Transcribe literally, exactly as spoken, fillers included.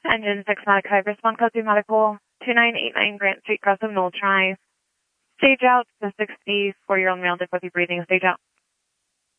Engine six Matic five, respond code three Matic Pool, two nine eight nine Grant Street, Crescent, Knoll, try. Stage out, the sixty-four-year-old male difficulty breathing, stage out.